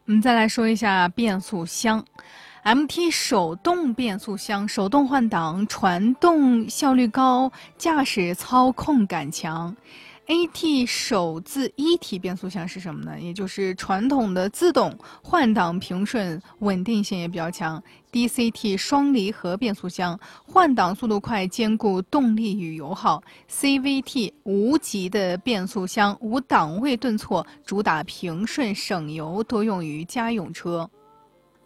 我们再来说一下变速箱。MT 手动变速箱，手动换挡，传动效率高，驾驶操控感强。AT 手自一体变速箱是什么呢？也就是传统的自动换挡平顺，稳定性也比较强。DCT 双离合变速箱，换挡速度快，兼顾动力与油耗。CVT 无级的变速箱，无档位顿挫，主打平顺省油，多用于家用车。